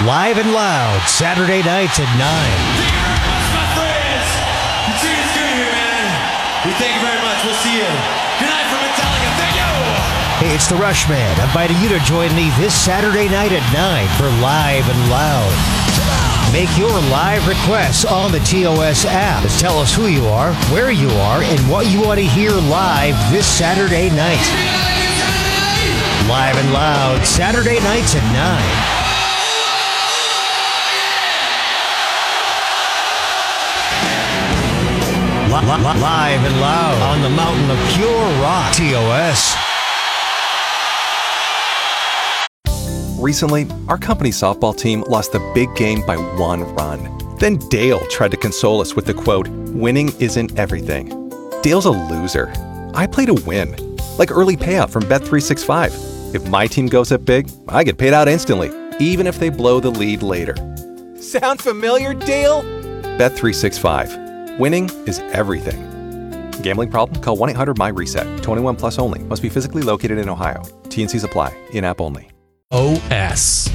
Live and Loud, Saturday nights at 9. Thank you very much, my friends. You treat us good here, man. We thank you very much. We'll see you. Good night from Metallica. Thank you. Hey, it's the Rushman, inviting you to join me this Saturday night at 9 for Live and Loud. Make your live requests on the TOS app. Just tell us who you are, where you are, and what you want to hear live this Saturday night. Live and Loud, Saturday nights at 9. Live and Loud on the mountain of pure rock. TOS. Recently, our company's softball team lost the big game by 1 run. Then Dale tried to console us with the quote, "Winning isn't everything." Dale's a loser. I play to win. Like early payout from Bet365. If my team goes up big, I get paid out instantly, even if they blow the lead later. Sound familiar, Dale? Bet365. Winning is everything. Gambling problem? Call 1-800-MY-RESET. 21 plus only. Must be physically located in Ohio. T&Cs apply. In-app only. OS.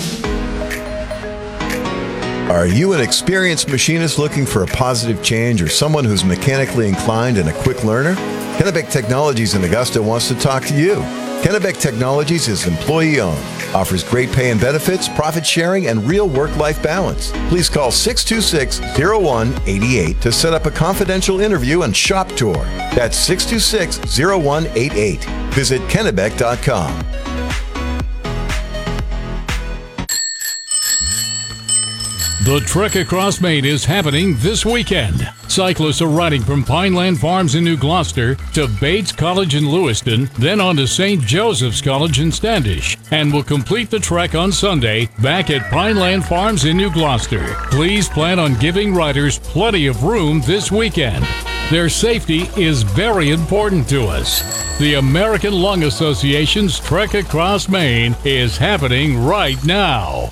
Are you an experienced machinist looking for a positive change or someone who's mechanically inclined and a quick learner? Kennebec Technologies in Augusta wants to talk to you. Kennebec Technologies is employee-owned, offers great pay and benefits, profit sharing, and real work-life balance. Please call 626-0188 to set up a confidential interview and shop tour. That's 626-0188. Visit kennebec.com. The Trek Across Maine is happening this weekend. Cyclists are riding from Pineland Farms in New Gloucester to Bates College in Lewiston, then on to St. Joseph's College in Standish, and will complete the trek on Sunday back at Pineland Farms in New Gloucester. Please plan on giving riders plenty of room this weekend. Their safety is very important to us. The American Lung Association's Trek Across Maine is happening right now.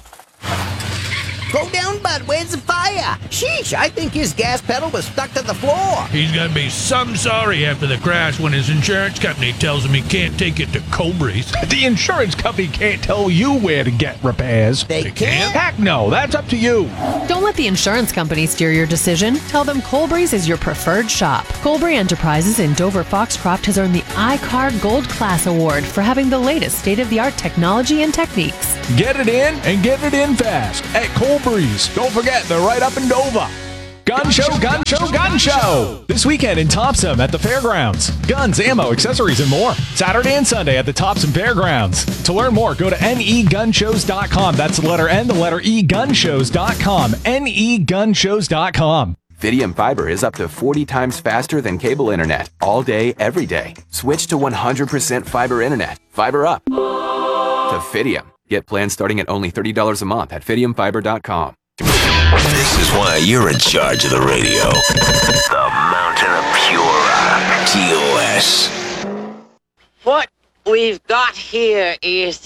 Go down, bud. Where's the fire? Sheesh, I think his gas pedal was stuck to the floor. He's gonna be some sorry after the crash when his insurance company tells him he can't take it to Colbrys. The insurance company can't tell you where to get repairs. They can't? Heck no, that's up to you. Don't let the insurance company steer your decision. Tell them Colbrys is your preferred shop. Colbury Enterprises in Dover Foxcroft has earned the iCard Gold Class Award for having the latest state-of-the-art technology and techniques. Get it in and get it in fast at Colbrys. Don't forget, they're right up in Dover. Gun show, gun show, gun show! This weekend in Topsom at the fairgrounds. Guns, ammo, accessories, and more. Saturday and Sunday at the Topsom Fairgrounds. To learn more, go to negunshows.com. That's the letter N, the letter E, gunshows.com. negunshows.com. Fidium Fiber is up to 40 times faster than cable internet. All day, every day. Switch to 100% fiber internet. Fiber up. To Fidium. Get plans starting at only $30 a month at fidiumfiber.com. This is why you're in charge of the radio. The Mountain of Pure Rock. TOS. What we've got here is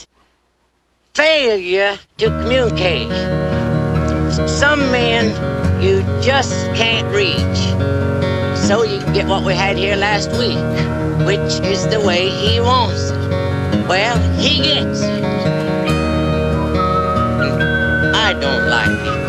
failure to communicate. Some men you just can't reach. So you get what we had here last week, which is the way he wants it. Well, he gets it. I don't like it.